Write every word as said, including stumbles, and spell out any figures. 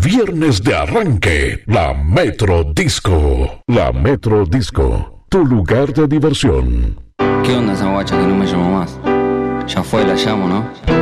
viernes de arranque, la Metro Disco. La Metro Disco, tu lugar de diversión. ¿Qué onda esa guacha que no me llamó más? Ya fue, la llamo, ¿no?